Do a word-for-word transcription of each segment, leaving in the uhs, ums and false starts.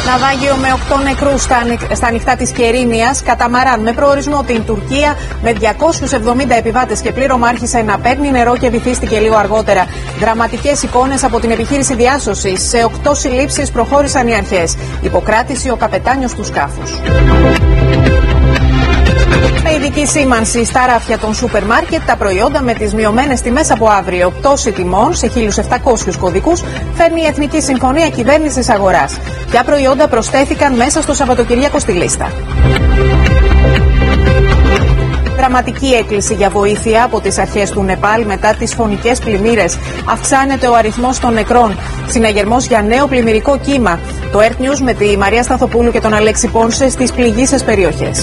Ναυάγιο με οκτώ νεκρούς στα, στα νυχτά της Κερίνιας. Καταμαράν με προορισμό την Τουρκία με διακόσιους εβδομήντα επιβάτες και πλήρωμα άρχισε να παίρνει νερό και βυθίστηκε λίγο αργότερα. Δραματικές εικόνες από την επιχείρηση διάσωσης. Σε οκτώ συλλήψεις προχώρησαν οι αρχές. Υποκράτηση ο καπετάνιος του σκάφους. Με ειδική σήμανση στα ράφια των σούπερ μάρκετ, τα προϊόντα με τις μειωμένες τιμές από αύριο. Πτώση τιμών σε χίλιους επτακόσιους κωδικούς φέρνει η Εθνική Συμφωνία Κυβέρνησης Αγοράς. Ποια προϊόντα προσθέθηκαν μέσα στο Σαββατοκύριακο στη λίστα. Δραματική έκκληση για βοήθεια από τις αρχές του Νεπάλ μετά τις φωνικές πλημμύρες. Αυξάνεται ο αριθμός των νεκρών. Συναγερμός για νέο πλημμυρικό κύμα. Το Earth News με τη Μαρία Σταθοπούλου και τον Αλέξη Πόνσε στις πληγείσες περιοχές.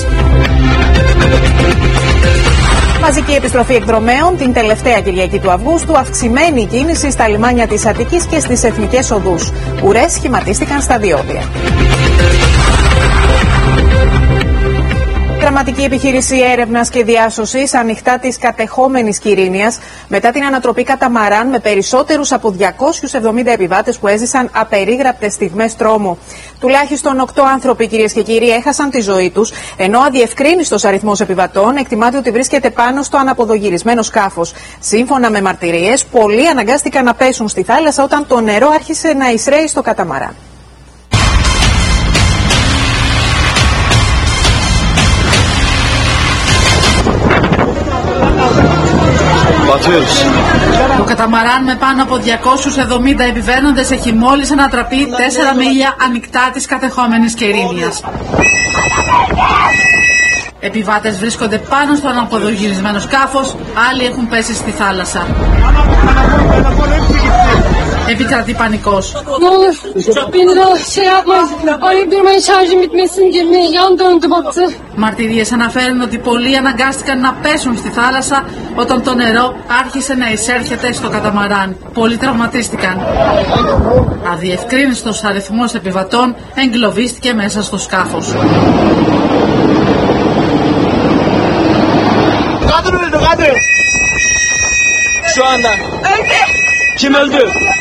Μαζική επιστροφή εκδρομέων την τελευταία Κυριακή του Αυγούστου, αυξημένη κίνηση στα λιμάνια της Αττικής και στις εθνικές οδούς. Ουρές σχηματίστηκαν στα διόδια. Δραματική επιχείρηση έρευνας και διάσωσης ανοιχτά της κατεχόμενης Κυρίνιας μετά την ανατροπή καταμαράν με περισσότερους από διακόσιους εβδομήντα επιβάτες που έζησαν απερίγραπτες στιγμές τρόμου. Τουλάχιστον οκτώ άνθρωποι, κυρίες και κύριοι, έχασαν τη ζωή τους, ενώ αδιευκρίνιστος αριθμός επιβατών εκτιμάται ότι βρίσκεται πάνω στο αναποδογυρισμένο σκάφος. Σύμφωνα με μαρτυρίες, πολλοί αναγκάστηκαν να πέσουν στη θάλασσα όταν το νερό άρχισε να εισραίει στο καταμαράν. Το καταμαράν με πάνω από διακόσιους εβδομήντα επιβαίνοντες έχει μόλις ανατραπεί τέσσερα μίλια ανοιχτά της κατεχόμενης Κερίνιας. Επιβάτες βρίσκονται πάνω στο αναποδογυρισμένο σκάφος, άλλοι έχουν πέσει στη θάλασσα. Επικρατεί πανικός. Μαρτυρίες αναφέρουν ότι πολλοί αναγκάστηκαν να πέσουν στη θάλασσα όταν το νερό άρχισε να εισέρχεται στο καταμαράν. Πολλοί τραυματίστηκαν. Αδιευκρίνιστος αριθμός επιβατών εγκλωβίστηκε μέσα στο σκάφος. Şu anda. Kim öldü?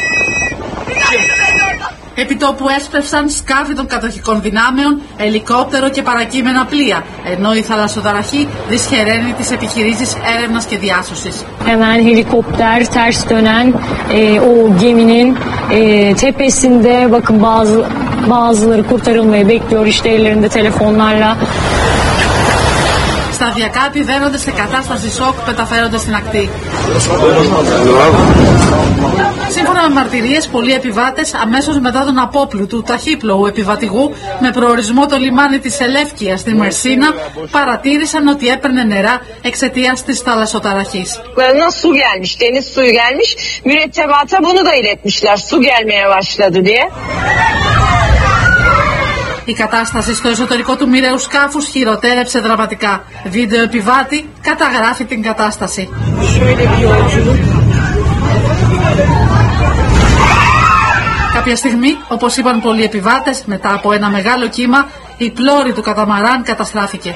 Επιτόπου έσπευσαν σκάφη των κατοχικών δυνάμεων, ελικόπτερο και παρακείμενα πλοία, ενώ η θαλασσοταραχή δυσχεραίνει τις επιχειρήσεις έρευνας και διάσωσης. Hemen helikopter ters dönen e, o geminin e, tepesinde bakın bazı bazıları kurtarılmayı bekliyor işte ellerinde telefonlarla. Σταδιακά επιβαίνονται σε κατάσταση σοκ, μεταφέρονται στην ακτή. Σύμφωνα με μαρτυρίες, πολλοί επιβάτες αμέσως μετά τον απόπλου του ταχύπλοου επιβατηγού με προορισμό το λιμάνι της Ελεύκειας στη Μερσίνα παρατήρησαν ότι έπαιρνε νερά εξαιτίας της θαλασσοταραχής. Su gelmiş, deniz suyu gelmiş. Mürettebata bunu da iletmişler. Su gelmeye başladı diye. Η κατάσταση στο εσωτερικό του μοιραίου σκάφους χειροτέρεψε δραματικά. Βίντεο επιβάτη καταγράφει την κατάσταση. Κάποια στιγμή, όπως είπαν πολλοί επιβάτες, μετά από ένα μεγάλο κύμα, η πλώρη του καταμαράν καταστράφηκε.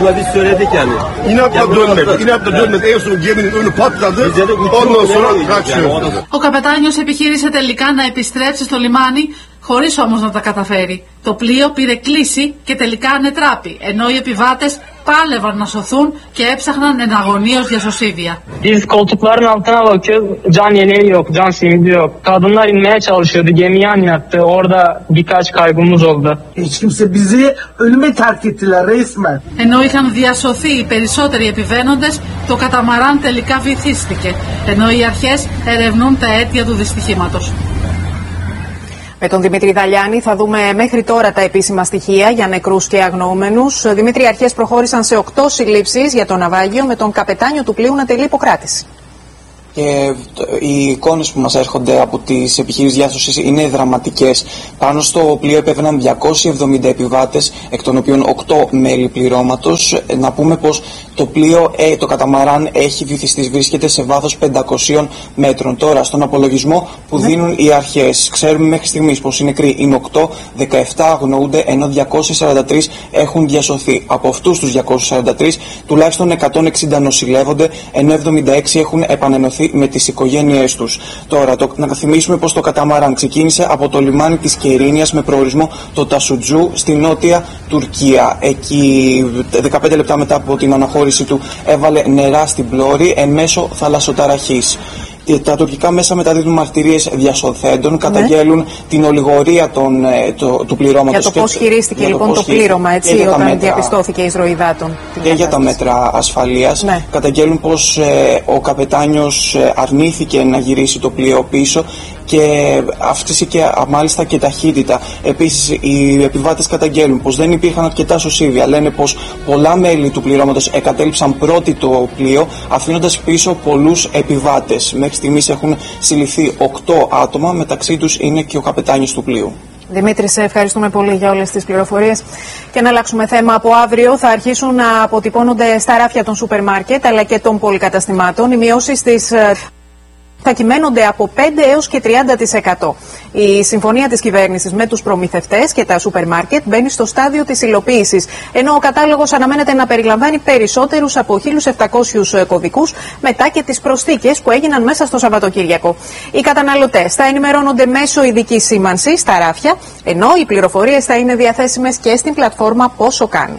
Ο καπετάνιος επιχείρησε τελικά να επιστρέψει στο λιμάνι, χωρίς όμως να τα καταφέρει. Το πλοίο πήρε κλίση και τελικά ανετράπη, ενώ οι επιβάτες πάλευαν να σωθούν και έψαχναν εναγωνίως για σωσίδια. Biz koltukların altına bakıyoruz. Can yeleği yok, can simidi yok. Kadınlar inmeye çalışıyordu, gemiyi anlattı. Orada birkaç kaybımız oldu. Hiç kimse bizi ölüme terk ettiler resmen. Ενώ είχαν διασωθεί οι περισσότεροι επιβαίνοντες, το καταμαράν τελικά βυθίστηκε, ενώ οι αρχές ερευνούν τα αίτια του δυστυχήματος. Με τον Δημήτρη Δαλιάνη θα δούμε μέχρι τώρα τα επίσημα στοιχεία για νεκρούς και αγνοούμενους. Δημήτρη, οι αρχές προχώρησαν σε οκτώ συλλήψεις για το ναυάγιο με τον καπετάνιο του πλοίου να τελεί υποκράτηση. Και οι εικόνες που μας έρχονται από τις επιχειρήσεις διάσωσης είναι δραματικές. Πάνω στο πλοίο επέβαιναν διακόσιοι εβδομήντα επιβάτες, εκ των οποίων οκτώ μέλη πληρώματος. Να πούμε πως το πλοίο, ε, το καταμαράν, έχει βυθιστεί, βρίσκεται σε βάθος πεντακοσίων μέτρων. Τώρα, στον απολογισμό που ναι. δίνουν οι αρχές, ξέρουμε μέχρι στιγμής πως οι νεκροί είναι οκτώ, δεκαεπτά αγνοούνται, ενώ διακόσιοι σαράντα τρεις έχουν διασωθεί. Από αυτούς τους διακόσιους σαράντα τρεις, τουλάχιστον εκατόν εξήντα νοσηλεύονται, ενώ εβδομήντα έξι έχουν επανενωθεί μαζί με τις οικογένειές τους. Τώρα, το, να θυμίσουμε πως το καταμαράν ξεκίνησε από το λιμάνι της Κερίνιας με προορισμό το Τασουτζού στη νότια Τουρκία. Εκεί, δεκαπέντε λεπτά μετά από την αναχώρηση του, έβαλε νερά στην πλώρη εν μέσω θαλασσοταραχής. Τα τουρκικά μέσα μεταδίδουν μαρτυρίες διασωθέντων, ναι. καταγγέλουν την ολιγορία των, το, του πληρώματος. Για το πώς χειρίστηκε για λοιπόν το, το πλήρωμα, έτσι, όταν μέτρα, διαπιστώθηκε η εισρωή υδάτων. Και για τα μέτρα ασφαλείας. Ναι. Καταγγέλουν πως ε, ο καπετάνιος ε, αρνήθηκε να γυρίσει το πλοίο πίσω και αύξησε μάλιστα και ταχύτητα. Επίσης, οι επιβάτες καταγγέλουν πως δεν υπήρχαν αρκετά σωσίβια. Λένε πως πολλά μέλη του πληρώματος εγκατέλειψαν πρώτοι το πλοίο, αφήνοντας πίσω πολλούς επιβάτες. Μέχρι στιγμής έχουν συλληφθεί οκτώ άτομα, μεταξύ τους είναι και ο καπετάνιος του πλοίου. Δημήτρη, σε ευχαριστούμε πολύ για όλες τις πληροφορίες. Και να αλλάξουμε θέμα. Από αύριο θα αρχίσουν να αποτυπώνονται στα ράφια των σούπερ μάρκετ αλλά και των πολυκαταστημάτων οι μειώσεις της. Θα κυμαίνονται από πέντε έως και τριάντα τοις εκατό. Η συμφωνία της κυβέρνησης με τους προμηθευτές και τα σούπερ μάρκετ μπαίνει στο στάδιο της υλοποίησης, ενώ ο κατάλογος αναμένεται να περιλαμβάνει περισσότερους από χίλιους επτακόσιους κωδικούς μετά και τις προσθήκες που έγιναν μέσα στο Σαββατοκύριακο. Οι καταναλωτές θα ενημερώνονται μέσω ειδικής σήμανσης στα ράφια, ενώ οι πληροφορίες θα είναι διαθέσιμες και στην πλατφόρμα Πόσο Κάνει.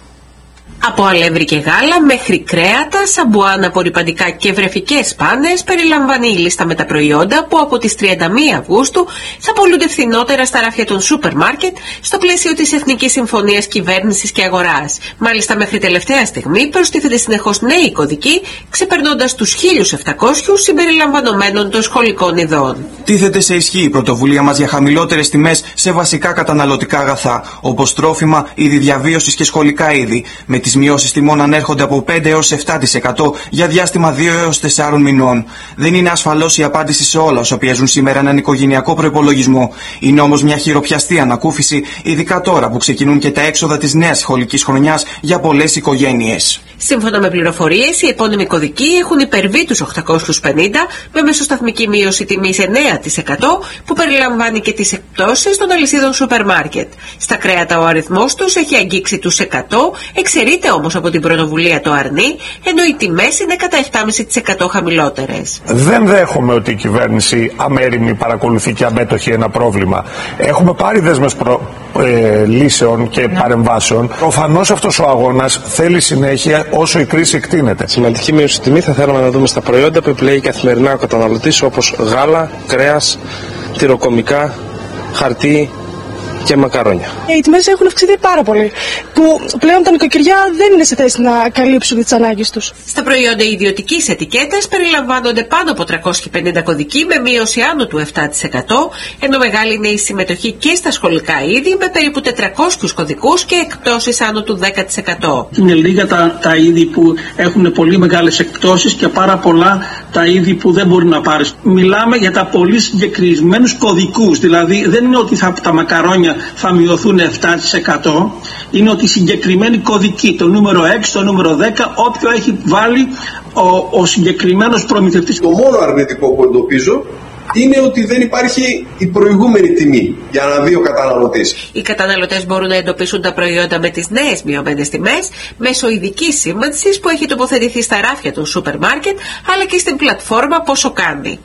Από αλεύρι και γάλα μέχρι κρέατα, σαμπουάν, απορρυπαντικά και βρεφικές πάνες περιλαμβάνει η λίστα με τα προϊόντα που από τις τριάντα μία Αυγούστου θα πωλούνται φθηνότερα στα ράφια των σούπερ μάρκετ στο πλαίσιο της Εθνικής Συμφωνίας Κυβέρνησης και Αγοράς. Μάλιστα, μέχρι τελευταία στιγμή προστίθεται συνεχώς νέοι κωδικοί, ξεπερνώντας τους χίλιους επτακόσιους συμπεριλαμβανομένων των σχολικών ειδών. Τίθεται σε ισχύ η πρωτοβουλία μας για χαμηλότερες τιμές σε βασικά καταναλωτικά αγαθά, όπως τρόφιμα, είδη διαβίωσης και σχολικά είδη, με τις μειώσεις τιμών ανέρχονται από πέντε έως επτά τοις εκατό για διάστημα δύο έως τεσσάρων μηνών. Δεν είναι ασφαλώς η απάντηση σε όλα όσα πιέζουν σήμερα έναν οικογενειακό προϋπολογισμό. Είναι όμως μια χειροπιαστή ανακούφιση, ειδικά τώρα που ξεκινούν και τα έξοδα της νέας σχολικής χρονιάς για πολλές οικογένειες. Σύμφωνα με πληροφορίες, οι επώνυμοι κωδικοί έχουν υπερβεί τους οκτακόσιους πενήντα με μεσοσταθμική μείωση τιμής εννέα τοις εκατό που περιλαμβάνει και τις εκπτώσεις των αλυσίδων σούπερ μάρκετ. Στα κρέατα ο αριθμός τους έχει αγγίξει τους εκατό, εξαιρείται όμως από την πρωτοβουλία το αρνί, ενώ οι τιμές είναι κατά επτά κόμμα πέντε τοις εκατό χαμηλότερες. Δεν δέχομαι ότι η κυβέρνηση αμέριμνη παρακολουθεί και αμέτωχη ένα πρόβλημα. Έχουμε πάρει δέσμες προ... ε, λύσεων και ναι. παρεμβάσεων. Προφανώς αυτός ο αγώνας θέλει συνέχεια όσο η κρίση εκτείνεται. Σημαντική μείωση τιμή θα θέλαμε να δούμε στα προϊόντα που επιλέγει καθημερινά ο καταναλωτής, όπως γάλα, κρέας, τυροκομικά, χαρτί και μακαρόνια. Οι τιμές έχουν αυξηθεί πάρα πολύ, που πλέον τα νοικοκυριά δεν είναι σε θέση να καλύψουν τις ανάγκες τους. Στα προϊόντα ιδιωτικής ετικέτας περιλαμβάνονται πάνω από τριακόσιοι πενήντα κωδικοί με μείωση άνω του επτά τοις εκατό, ενώ μεγάλη είναι η συμμετοχή και στα σχολικά είδη με περίπου τετρακόσιους κωδικούς και εκπτώσεις άνω του δέκα τοις εκατό. Είναι λίγα τα, τα είδη που έχουν πολύ μεγάλες εκπτώσεις και πάρα πολλά τα είδη που δεν μπορεί να πάρεις. Μιλάμε για τα πολύ συγκεκριμένους κωδικούς, δηλαδή δεν είναι ότι θα, τα μακαρόνια θα μειωθούν επτά τοις εκατό, είναι ότι συγκεκριμένοι κωδικοί, το νούμερο έξι, το νούμερο δέκα, όποιο έχει βάλει ο, ο συγκεκριμένος προμηθευτής. Το μόνο αρνητικό που εντοπίζω είναι ότι δεν υπάρχει η προηγούμενη τιμή για να δει ο καταναλωτής. Οι καταναλωτές μπορούν να εντοπίσουν τα προϊόντα με τις νέες μειωμένες τιμές μέσω ειδικής σήμανσης που έχει τοποθετηθεί στα ράφια των σούπερ μάρκετ αλλά και στην πλατφόρμα Πόσο Κάνει.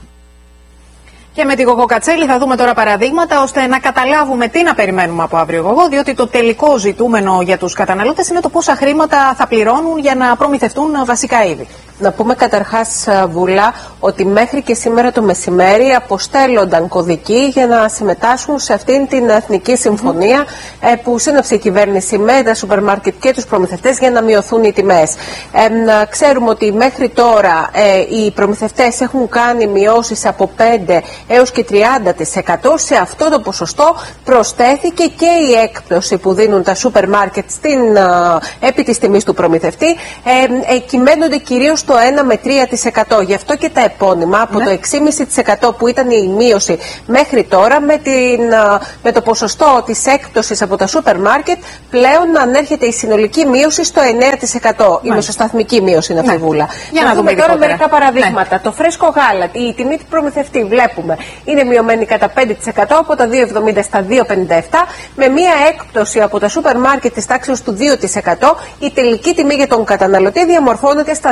Και με τη Γογό Κατσέλη θα δούμε τώρα παραδείγματα ώστε να καταλάβουμε τι να περιμένουμε από αύριο Γογό, διότι το τελικό ζητούμενο για τους καταναλώτες είναι το πόσα χρήματα θα πληρώνουν για να προμηθευτούν βασικά είδη. Να πούμε καταρχάς, Βούλα, ότι μέχρι και σήμερα το μεσημέρι αποστέλλονταν κωδικοί για να συμμετάσχουν σε αυτήν την Εθνική Συμφωνία mm. που σύναψε η κυβέρνηση με τα σούπερ μάρκετ και τους προμηθευτές για να μειωθούν οι τιμές. Ε, ξέρουμε ότι μέχρι τώρα ε, οι προμηθευτές έχουν κάνει μειώσεις από πέντε έως και τριάντα τοις εκατό. Σε αυτό το ποσοστό προσθέθηκε και η έκπτωση που δίνουν τα σούπερ μάρκετ στην, ε, επί της τιμής του προμηθευτή. Ε, ε, κυμαίνονται κυρίως το ένα με τρία τοις εκατό. Γι' αυτό και τα επώνυμα από ναι. το έξι κόμμα πέντε τοις εκατό που ήταν η μείωση μέχρι τώρα με, την, με το ποσοστό της έκπτωσης από τα σούπερ μάρκετ πλέον να ανέρχεται η συνολική μείωση στο εννέα τοις εκατό. Ναι. Η μεσοσταθμική μείωση είναι αυτή, ναι. Βούλα. Για να, να δούμε τώρα μερικά παραδείγματα. Ναι. Το φρέσκο γάλα, η τιμή του προμηθευτή βλέπουμε είναι μειωμένη κατά πέντε τοις εκατό από τα δύο εβδομήντα στα δύο πενήντα επτά με μία έκπτωση από τα σούπερ μάρκετ της τάξης του δύο τοις εκατό. Η τελική τιμή για τον καταναλωτή διαμορφώνεται στα δύο κόμμα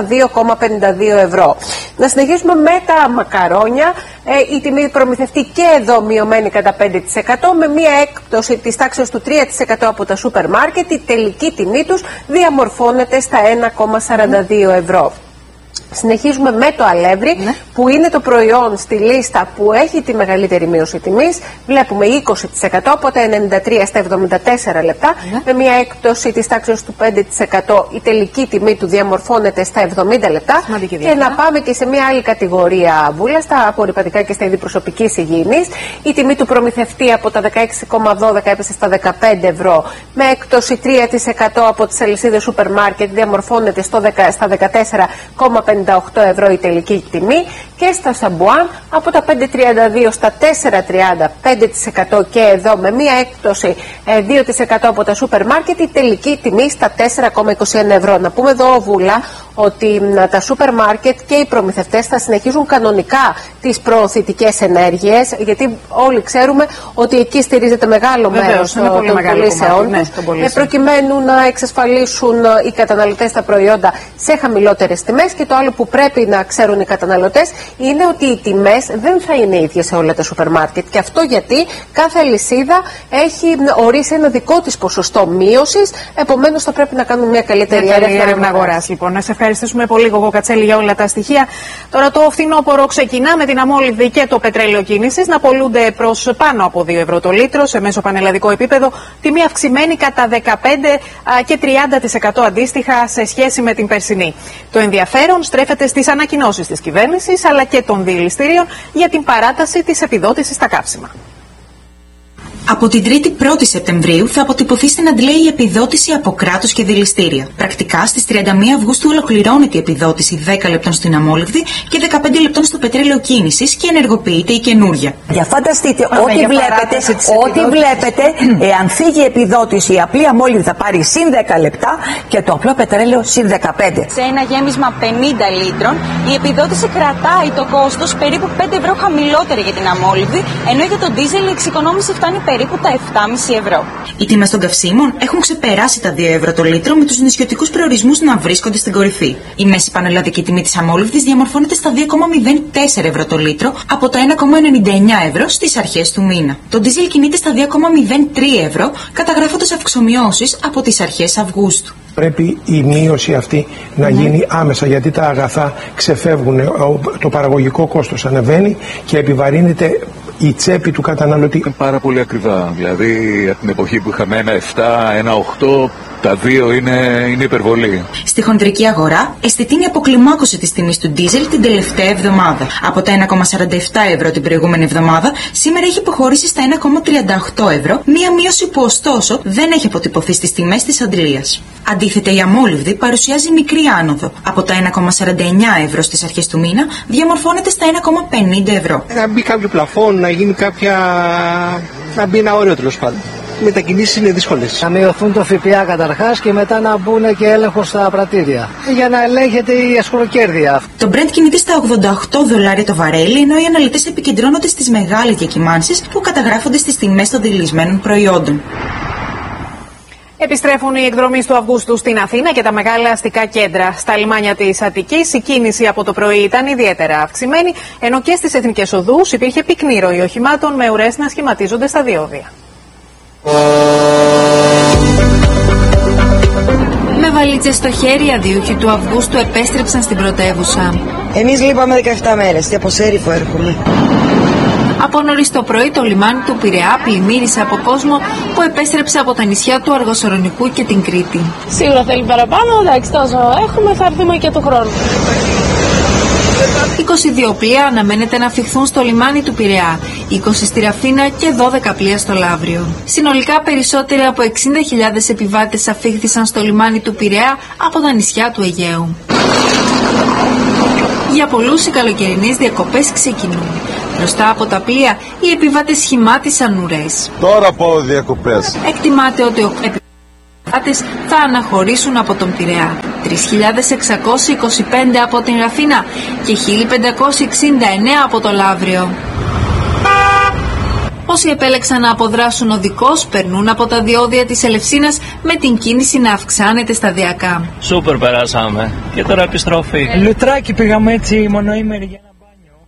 κόμμα πενήντα δύο ευρώ. Να συνεχίσουμε με τα μακαρόνια. Ε, η τιμή προμηθευτή και εδώ μειωμένη κατά πέντε τοις εκατό με μία έκπτωση της τάξης του τρία τοις εκατό από τα σούπερ μάρκετ. Η τελική τιμή τους διαμορφώνεται στα ένα κόμμα σαράντα δύο ευρώ. Συνεχίζουμε με το αλεύρι, ναι, που είναι το προϊόν στη λίστα που έχει τη μεγαλύτερη μείωση τιμής. Βλέπουμε είκοσι τοις εκατό από τα ενενήντα τρία στα εβδομήντα τέσσερα λεπτά, ναι, με μια έκπτωση της τάξης του πέντε τοις εκατό. Η τελική τιμή του διαμορφώνεται στα εβδομήντα λεπτά. Και να πάμε και σε μια άλλη κατηγορία βούλα, στα απορρυπαντικά και στα είδη προσωπικής υγιεινής. Η τιμή του προμηθευτή από τα δεκαέξι κόμμα δώδεκα έπεσε στα δεκαπέντε ευρώ, με έκπτωση τρία τοις εκατό από τις αλυσίδες σούπερ μάρκετ, διαμορφώνεται στο δέκα, στα δεκατέσσερα κόμμα πενήντα οκτώ ευρώ η τελική τιμή. Και στα σαμπουάν από τα πέντε κόμμα τριάντα δύο στα τέσσερα κόμμα τριάντα πέντε τοις εκατό, και εδώ με μία έκπτωση δύο τοις εκατό από τα σούπερ μάρκετ, η τελική τιμή στα τέσσερα κόμμα είκοσι ένα ευρώ. Να πούμε εδώ, Βούλα, ότι τα σούπερ μάρκετ και οι προμηθευτές θα συνεχίζουν κανονικά τις προωθητικές ενέργειες, γιατί όλοι ξέρουμε ότι εκεί στηρίζεται μεγάλο μέρος των πωλήσεων, ναι, ε, προκειμένου να εξασφαλίσουν οι καταναλωτές τα προϊόντα σε χαμηλότερες τιμές. Και το άλλο που πρέπει να ξέρουν οι καταναλωτές είναι ότι οι τιμές δεν θα είναι ίδιες σε όλα τα σούπερ μάρκετ. Και αυτό γιατί κάθε αλυσίδα έχει ορίσει ένα δικό της ποσοστό μείωσης, επομένως θα πρέπει να κάνουν μια καλύτερη έρευνα αγοράς. Λοιπόν, να σε ευχαριστήσουμε πολύ, Γογό Κατσέλη, για όλα τα στοιχεία. Τώρα το φθινόπωρο ξεκινά με την αμόλυβδη και το πετρέλαιο κίνησης να πωλούνται προς πάνω από δύο ευρώ το λίτρο σε μέσο πανελλαδικό επίπεδο, τιμή αυξημένη κατά δεκαπέντε και τριάντα τοις εκατό αντίστοιχα σε σχέση με την περσινή. Το ενδιαφέρον στρέφεται στις ανακοινώσεις της κυβέρνησης αλλά και των δηληστηρίων για την παράταση της επιδότησης στα καύσιμα. Από την τρίτη πρώτη Σεπτεμβρίου θα αποτυπωθεί στην Αντλέα η επιδότηση από κράτος και δηληστήρια. Πρακτικά στις τριάντα μία Αυγούστου ολοκληρώνεται η επιδότηση δέκα λεπτών στην αμόλυβδη και δεκαπέντε λεπτών στο πετρέλαιο κίνησης και ενεργοποιείται η καινούρια. Για φανταστείτε, ό,τι βλέπετε, ό,τι βλέπετε, εάν φύγει η επιδότηση, η απλή αμόλυβδη θα πάρει συν δέκα λεπτά και το απλό πετρέλαιο συν δεκαπέντε. Σε ένα γέμισμα πενήντα λίτρων, η επιδότηση κρατάει το κόστος περίπου πέντε ευρώ χαμηλότερο για την αμόλυβδη, ενώ για τον ντίζελ η εξοικονόμηση φτάνει περίπου περίπου τα επτά κόμμα πέντε ευρώ. Οι τιμές των καυσίμων έχουν ξεπεράσει τα δύο ευρώ το λίτρο, με τους νησιωτικούς προορισμούς να βρίσκονται στην κορυφή. Η μέση πανελλαδική τιμή της αμόλυβδης διαμορφώνεται στα δύο κόμμα μηδέν τέσσερα ευρώ το λίτρο από τα ένα κόμμα ενενήντα εννέα ευρώ στις αρχές του μήνα. Το ντίζελ κινείται στα δύο κόμμα μηδέν τρία ευρώ, καταγράφοντας αυξομοιώσεις από τις αρχές Αυγούστου. Πρέπει η μείωση αυτή να γίνει άμεσα, γιατί τα αγαθά ξεφεύγουν, το παραγωγικό κόστος ανεβαίνει και επιβαρύνεται η τσέπη του καταναλωτή. Είναι πάρα πολύ ακριβά. Δηλαδή, από την εποχή που είχαμε ένα επτά, ένα οκτώ, τα δύο είναι, είναι υπερβολή. Στη χοντρική αγορά, αισθητή είναι η αποκλιμάκωση της τιμής του ντίζελ την τελευταία εβδομάδα. Από τα ένα κόμμα σαράντα επτά ευρώ την προηγούμενη εβδομάδα, σήμερα έχει υποχωρήσει στα ένα κόμμα τριάντα οκτώ ευρώ, μία μείωση που ωστόσο δεν έχει αποτυπωθεί στις τιμές της Αντλίας. Αντίθετα, η αμόλυβδη παρουσιάζει μικρή άνοδο. Από τα ένα κόμμα σαράντα εννέα ευρώ στις αρχές του μήνα, διαμορφώνεται στα ένα κόμμα πενήντα ευρώ. Να μπει κάποιο πλαφόν, να γίνει κάποια. να μπει ένα όριο τέλος πάντων. Οι μετακινήσεις είναι δύσκολες. Να μειωθούν το ΦΠΑ καταρχάς και μετά να μπουν και έλεγχο στα πρατήρια. Για να ελέγχεται η ασχολοκέρδεια. Το Brent κινείται στα ογδόντα οκτώ δολάρια το βαρέλι, ενώ οι αναλυτές επικεντρώνονται στις μεγάλες διακυμάνσεις που καταγράφονται στις τιμές των δηλισμένων προϊόντων. Επιστρέφουν οι εκδρομείς του Αυγούστου στην Αθήνα και τα μεγάλα αστικά κέντρα. Στα λιμάνια της Αττικής η κίνηση από το πρωί ήταν ιδιαίτερα αυξημένη, ενώ και στις εθνικές οδούς υπήρχε πυκνή ροή οχημάτων με ουρές να σχηματίζονται στα διόδια. Με βαλίτσες στο χέρι, οι αδειούχοι του Αυγούστου επέστρεψαν στην πρωτεύουσα. Εμείς λείπαμε δεκαεπτά μέρες και από Σέριφο έρχομαι. Από νωρίς το πρωί το λιμάνι του Πειραιά πλημμύρισε από κόσμο που επέστρεψε από τα νησιά του Αργοσορονικού και την Κρήτη. Σίγουρα θέλει παραπάνω, εντάξει, τόσο έχουμε, θα έρθουμε και του χρόνου. είκοσι δύο πλοία αναμένεται να φυχθούν στο λιμάνι του Πειραιά, είκοσι στη Ραφίνα και δώδεκα πλοία στο Λαύριο. Συνολικά περισσότεροι από εξήντα χιλιάδες επιβάτες αφήχθησαν στο λιμάνι του Πειραιά από τα νησιά του Αιγαίου. Για πολλούς οι καλοκαιρινές διακοπές ξεκινούν. Μπροστά από τα πλοία οι επιβάτες σχημάτισαν ουρές. Τώρα πάω διακοπές. Εκτιμάται ότι οι επιβάτες θα αναχωρήσουν από τον Πειραιά. τρεις χιλιάδες εξακόσιοι είκοσι πέντε από την Ραφίνα και χίλια πεντακόσιοι εξήντα εννέα από το Λαύριο. Όσοι επέλεξαν να αποδράσουν οδικώς περνούν από τα διόδια της Ελευσίνας με την κίνηση να αυξάνεται σταδιακά. Σούπερ περάσαμε και τώρα επιστροφή. Ε, Λουτράκι πήγαμε έτσι μονοήμερη για ένα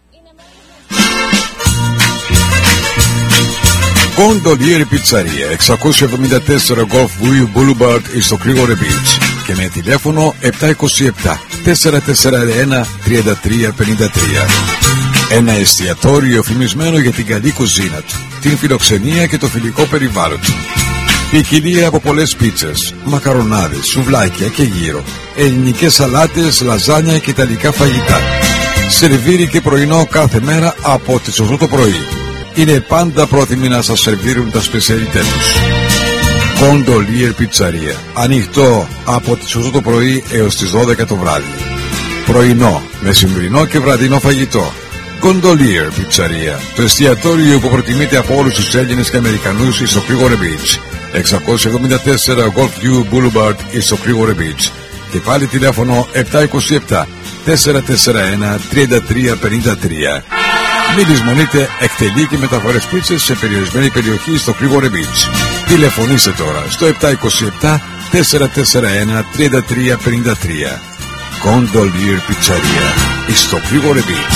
μπάνιο. Gondolier Pizzeria, εξακόσια εβδομήντα τέσσερα Gulfview Boulevard στο Κρήγορε Beach και με τηλέφωνο επτά είκοσι επτά τετρακόσια σαράντα ένα τριάντα τρία πενήντα τρία. Ένα εστιατόριο φημισμένο για την καλή κουζίνα του, την φιλοξενία και το φιλικό περιβάλλον του. Ποικιλία από πολλές πίτσες, μακαρονάδες, σουβλάκια και γύρο, ελληνικές σαλάτες, λαζάνια και ιταλικά φαγητά. Σερβίρι και πρωινό κάθε μέρα από τις οκτώ το πρωί. Είναι πάντα πρόθυμοι να σας σερβίρουν τα σπεσιαλιτέ τους. Gondolier Pizzeria, ανοιχτό από τις οκτώ το πρωί έως τις δώδεκα το βράδυ. Πρωινό, μεσημβρινό και βραδινό φαγητό. Gondolier Pizzeria, το εστιατόριο που προτιμείται από όλους τους Έλληνες και Αμερικανούς στο Κρήγορε Beach. εξακόσια εβδομήντα τέσσερα Gulfview Boulevard στο Κρήγορε Beach. Και πάλι τηλέφωνο επτά είκοσι επτά τετρακόσια σαράντα ένα τριάντα τρία πενήντα τρία. Μην λησμονείτε, εκτελεί και μεταφορές πίτσες σε περιορισμένη περιοχή στο Κρήγορε Beach. Τηλεφωνήστε τώρα στο επτά είκοσι επτά τετρακόσια σαράντα ένα τριάντα τρία πενήντα τρία. Gondolier Pizzeria στο Κρήγορε Beach.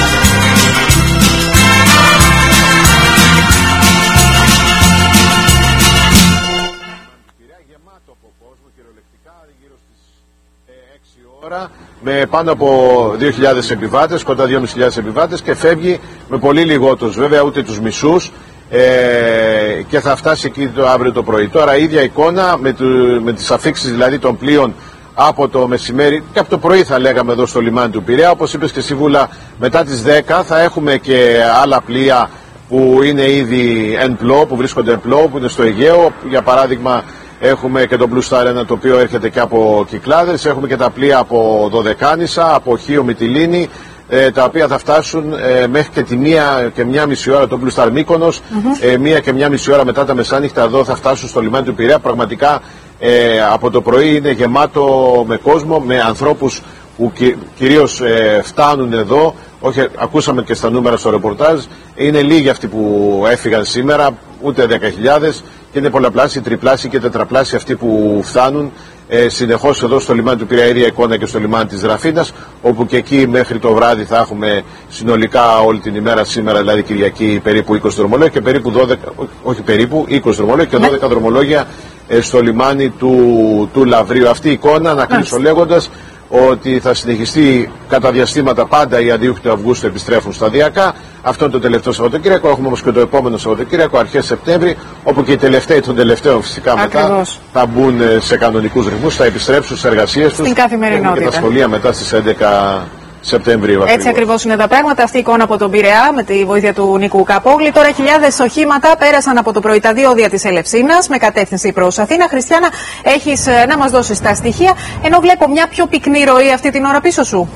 Με πάνω από δύο χιλιάδες επιβάτες, κοντά δύο χιλιάδες πεντακόσιους επιβάτες και φεύγει με πολύ λιγότερους, βέβαια ούτε τους μισούς, ε, και θα φτάσει εκεί το αύριο το πρωί. Τώρα η ίδια εικόνα με, του, με τις αφίξεις δηλαδή των πλοίων από το μεσημέρι και από το πρωί θα λέγαμε εδώ στο λιμάνι του Πειραιά. Όπως είπες και εσύ Βούλα, μετά τις δέκα θα έχουμε και άλλα πλοία που είναι ήδη εν πλώ, που βρίσκονται εν πλώ, που είναι στο Αιγαίο. Για παράδειγμα έχουμε και το Blue Star ένα το οποίο έρχεται και από Κυκλάδες, έχουμε και τα πλοία από Δωδεκάνησα, από Χίο Μυτιλήνη, ε, τα οποία θα φτάσουν ε, μέχρι και τη μία και μια μισή ώρα το Blue Star Μύκονος, mm-hmm. ε, μία και μια μισή ώρα μετά τα μεσάνυχτα εδώ θα φτάσουν στο λιμάνι του Πειραιά. Πραγματικά ε, από το πρωί είναι γεμάτο με κόσμο, με ανθρώπους που κυ, κυρίως ε, φτάνουν εδώ. Όχι, ακούσαμε και στα νούμερα στο ρεπορτάζ, είναι λίγοι αυτοί που έφυγαν σήμερα, ούτε δέκα χιλιάδες, και είναι πολλαπλάσιοι, τριπλάσιοι και τετραπλάσιοι αυτοί που φτάνουν ε, συνεχώς εδώ στο λιμάνι του Πειραιά, ίδια εικόνα και στο λιμάνι της Δραφίνας, όπου και εκεί μέχρι το βράδυ θα έχουμε συνολικά όλη την ημέρα σήμερα, δηλαδή Κυριακή, περίπου είκοσι δρομολόγια και περίπου δώδεκα, όχι περίπου, είκοσι δρομολόγια και δώδεκα δρομολόγια ε, στο λιμάνι του, του Λαβρίου. Αυτή η εικόνα, να κλείσω λέγοντας ότι θα συνεχιστεί κατά διαστήματα, πάντα οι αντίουχοι του Αυγούστου επιστρέφουν σταδιακά. Αυτό είναι το τελευταίο Σαββατοκύριακο. Έχουμε όμως και το επόμενο Σαββατοκύριακο, αρχές Σεπτέμβρη, όπου και οι τελευταίοι των τελευταίων φυσικά Ακριβώς. μετά θα μπουν σε κανονικούς ρυθμούς, θα επιστρέψουν στις εργασίες τους. Στην καθημερινότητα. Και τα σχολεία μετά στις έντεκα Σεπτεμβρίου. Έτσι ακριβώς είναι τα πράγματα. Αυτή η εικόνα από τον Πειραιά με τη βοήθεια του Νίκου Καπόγλη. Τώρα χιλιάδες οχήματα πέρασαν από το πρωί τα διόδια της Ελευσίνας με κατεύθυνση προς Αθήνα. Χριστιάνα, έχεις να μας δώσεις τα στοιχεία, ενώ βλέπω μια πιο πυκνή ροή αυτή την ώρα πίσω σου.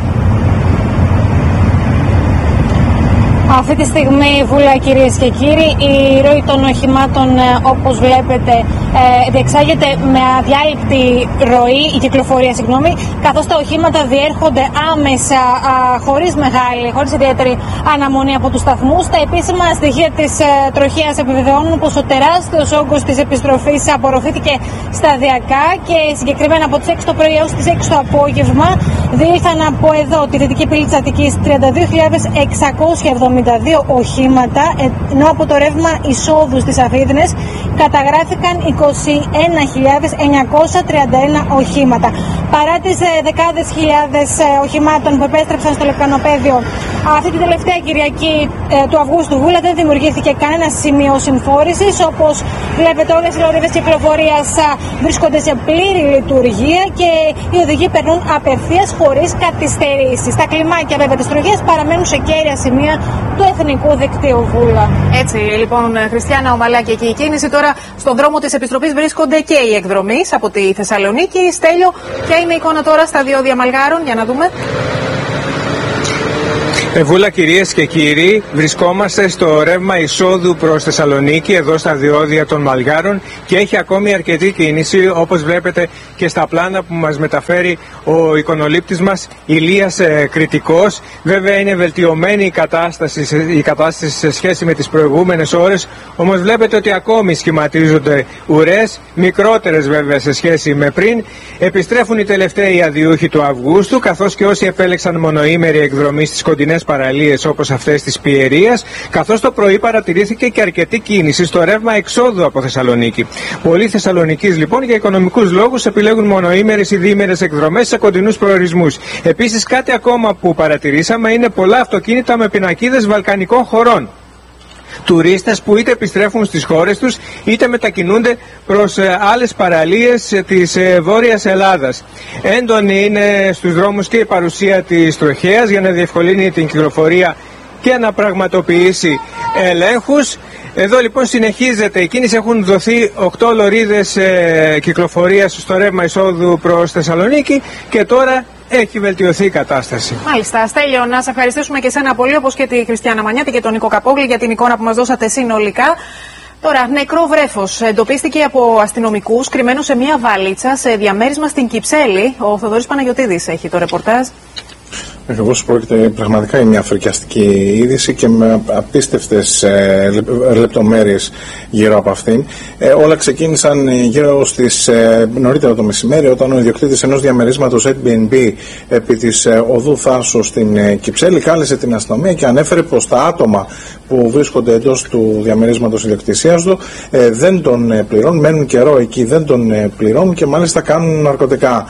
Αυτή τη στιγμή, Βούλα, κυρίες και κύριοι, η ροή των οχημάτων, όπως βλέπετε, διεξάγεται με αδιάλειπτη ροή, η κυκλοφορία, συγγνώμη, καθώς τα οχήματα διέρχονται άμεσα, χωρίς μεγάλη, χωρίς ιδιαίτερη αναμονή από τους σταθμούς. Τα επίσημα στοιχεία της τροχέας επιβεβαιώνουν πως ο τεράστιος όγκος της επιστροφής απορροφήθηκε σταδιακά και συγκεκριμένα από τις έξι το πρωί έως τις έξι το απόγευμα διήλθαν από εδώ, τη δυτική πύλη της Αττικής, τριάντα δύο χιλιάδες εξακόσια εβδομήντα δύο οχήματα, ενώ από το ρεύμα εισόδου στις Αφίδνες καταγράφηκαν είκοσι ένα χιλιάδες εννιακόσια τριάντα ένα οχήματα. Παρά τις ε, δεκάδες χιλιάδες ε, οχημάτων που επέστρεψαν στο λεκανοπέδιο αυτή την τελευταία Κυριακή ε, του Αυγούστου, Βούλα, δεν δημιουργήθηκε κανένα σημείο συμφόρησης. Όπως βλέπετε, όλες οι λωρίδες κυκλοφορίας βρίσκονται σε πλήρη λειτουργία και οι οδηγοί περνούν απευθείας χωρίς καθυστερήσεις. Τα κλιμάκια, βέβαια, της τροχέας παραμένουν σε κέρια σημεία του εθνικού δικτύου, Βούλα. Έτσι λοιπόν, Χριστιάνα, ομαλά και εκεί η κίνηση. Τώρα στον δρόμο της επιστροφής βρίσκονται και οι εκδρομείς από τη Θεσσαλονίκη. Στέλιο, ποια είναι η εικόνα τώρα στα διόδια Μαλγάρων, για να δούμε. Βούλα, κυρίες και κύριοι, βρισκόμαστε στο ρεύμα εισόδου προς Θεσσαλονίκη, εδώ στα διόδια των Μαλγάρων, και έχει ακόμη αρκετή κίνηση, όπως βλέπετε και στα πλάνα που μας μεταφέρει ο εικονολήπτης μας Ηλίας ε, Κρητικός. Βέβαια είναι βελτιωμένη η κατάσταση, η κατάσταση σε σχέση με τις προηγούμενες ώρες, όμως βλέπετε ότι ακόμη σχηματίζονται ουρές, μικρότερες βέβαια σε σχέση με πριν. Επιστρέφουν οι τελευταίοι αδιούχοι του Αυγούστου, καθώς και όσοι επέλεξαν μονοήμερη εκδρομή στις κοντινές παραλίες όπως αυτές της Πιερίας, καθώς το πρωί παρατηρήθηκε και αρκετή κίνηση στο ρεύμα εξόδου από Θεσσαλονίκη. Πολλοί Θεσσαλονικείς λοιπόν για οικονομικούς λόγους επιλέγουν μονοήμερες ή διήμερες εκδρομές σε κοντινούς προορισμούς. Επίσης, κάτι ακόμα που παρατηρήσαμε είναι πολλά αυτοκίνητα με πινακίδες βαλκανικών χωρών. Τουρίστες που είτε επιστρέφουν στις χώρες τους είτε μετακινούνται προς ε, άλλες παραλίες ε, της ε, Βόρειας Ελλάδας. Έντονη είναι στους δρόμους και η παρουσία της τροχέας για να διευκολύνει την κυκλοφορία και να πραγματοποιήσει ελέγχους. Εδώ λοιπόν συνεχίζεται η κίνηση. Έχουν δοθεί οκτώ λωρίδες ε, κυκλοφορίας στο ρεύμα εισόδου προς Θεσσαλονίκη και τώρα έχει βελτιωθεί η κατάσταση. Μάλιστα. Στέλιο, να σε ευχαριστήσουμε και εσένα πολύ, όπως και τη Χριστιανά Μανιάτη και τον Νίκο Καπόγλη, για την εικόνα που μας δώσατε συνολικά. Τώρα, νεκρό βρέφος εντοπίστηκε από αστυνομικούς κρυμμένο σε μια βαλίτσα σε διαμέρισμα στην Κυψέλη. Ο Θοδωρής Παναγιωτίδης έχει το ρεπορτάζ. Ακριβώς, πρόκειται πραγματικά για μια φρικιαστική είδηση και με απίστευτες ε, λεπτομέρειες γύρω από αυτήν. Ε, όλα ξεκίνησαν γύρω στις ε, νωρίτερα το μεσημέρι, όταν ο ιδιοκτήτης ενός διαμερίσματος Airbnb επί της ε, οδού Θάσου στην ε, Κυψέλη κάλεσε την αστυνομία και ανέφερε πως τα άτομα που βρίσκονται εντός του διαμερίσματος ιδιοκτησίας του ε, δεν τον ε, πληρώνουν, μένουν καιρό εκεί, δεν τον ε, πληρώνουν και μάλιστα κάνουν ναρκωτικά.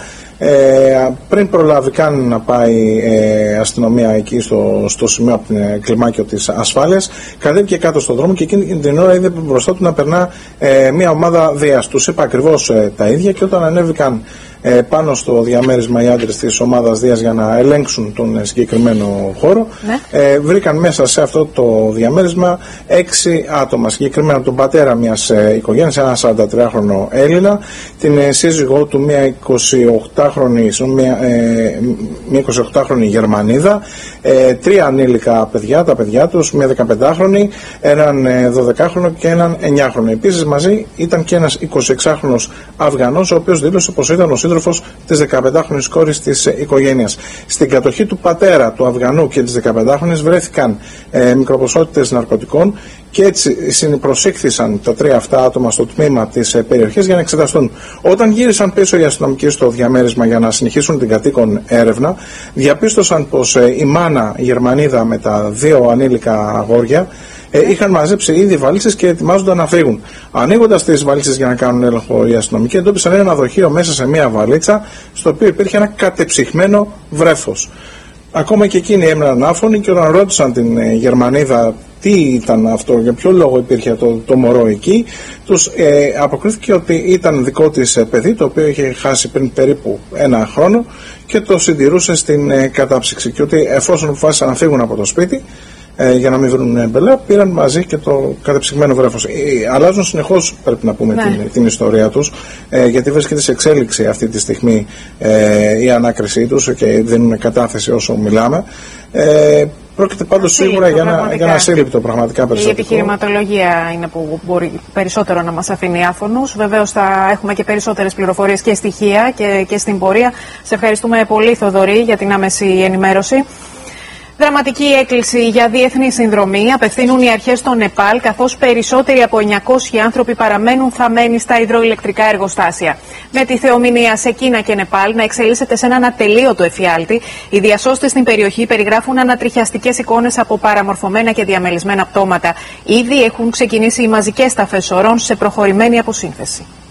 Ε, πριν προλάβει καν να πάει ε, αστυνομία εκεί στο, στο σημείο από την ε, κλιμάκιο της ασφάλειας, κατέβηκε κάτω στον δρόμο και εκείνη την ώρα είδε μπροστά του να περνά ε, μια ομάδα δίας. Τους είπα ακριβώς ε, τα ίδια, και όταν ανέβηκαν ε, πάνω στο διαμέρισμα οι άντρες της ομάδας δίας για να ελέγξουν τον ε, συγκεκριμένο χώρο, ναι. ε, βρήκαν μέσα σε αυτό το διαμέρισμα έξι άτομα, συγκεκριμένα τον πατέρα μιας ε, οικογένειας, ένα σαραντατριάχρονο Έλληνα, την ε, σύζυγό του, μια εικοσιοκτάχρονη, μια, ε, μια εικοσιοκτάχρονη Γερμανίδα, ε, τρία ανήλικα παιδιά, τα παιδιά τους, μια δεκαπεντάχρονη, έναν ε, δωδεκάχρονο και έναν εννιάχρονο. Επίσης μαζί ήταν και ένας εικοσιεξάχρονος Αφγανός, ο οποίος δήλωσε πως ήταν ο σύντροφος της δεκαπεντάχρονης κόρης της ε, οικογένειας. Στην κατοχή του πατέρα του Αφγανού και της δεκαπεντάχρονης βρέθηκαν ε, μικροποσότητες ναρκωτικών, και έτσι συνυπροσήχθησαν τα τρία αυτά άτομα στο τμήμα της ε, περιοχής για να εξεταστούν. Όταν γύρισαν πίσω οι αστυνομικοί στο διαμέρισμα για να συνεχίσουν την κατοίκον έρευνα, διαπίστωσαν πως ε, η μάνα η Γερμανίδα με τα δύο ανήλικα αγόρια ε, είχαν μαζέψει ήδη βαλίτσες και ετοιμάζονταν να φύγουν. Ανοίγοντας τις βαλίτσες για να κάνουν έλεγχο οι αστυνομικοί, εντόπισαν ένα δοχείο μέσα σε μια βαλίτσα, στο οποίο υπήρχε ένα κατεψυχμένο βρέφος. Ακόμα και εκείνοι έμειναν άφωνοι, και όταν ρώτησαν την ε, Γερμανίδα τι ήταν αυτό, για ποιο λόγο υπήρχε το, το μωρό εκεί, τους ε, αποκρίθηκε ότι ήταν δικό της ε, παιδί, το οποίο είχε χάσει πριν περίπου ένα χρόνο και το συντηρούσε στην ε, κατάψυξη, και ότι εφόσον αποφάσισαν να φύγουν από το σπίτι ε, για να μην βρουν μπελά, πήραν μαζί και το κατεψυγμένο βρέφος. Ε, αλλάζουν συνεχώς, πρέπει να πούμε, ναι. την, την ιστορία τους, ε, γιατί βρίσκεται σε εξέλιξη αυτή τη στιγμή ε, η ανάκρισή τους και δίνουν κατάθεση όσο μιλάμε. Ε, Πρόκειται πάντως σίγουρα για ένα, για ένα σύλληπτο πραγματικά περισσότερο. Η επιχειρηματολογία είναι που μπορεί περισσότερο να μας αφήνει άφωνους. Βεβαίως θα έχουμε και περισσότερες πληροφορίες και στοιχεία και, και στην πορεία. Σε ευχαριστούμε πολύ, Θοδωρή, για την άμεση ενημέρωση. Δραματική έκκληση για διεθνή συνδρομή απευθύνουν οι αρχές στο Νεπάλ, καθώς περισσότεροι από εννιακόσιοι άνθρωποι παραμένουν θαμμένοι στα υδροηλεκτρικά εργοστάσια. Με τη θεομηνία σε Κίνα και Νεπάλ να εξελίσσεται σε έναν ατελείωτο εφιάλτη, οι διασώστες στην περιοχή περιγράφουν ανατριχιαστικές εικόνες από παραμορφωμένα και διαμελισμένα πτώματα. Ήδη έχουν ξεκινήσει οι μαζικές ταφές σωρών σε προχωρημένη αποσύνθεση.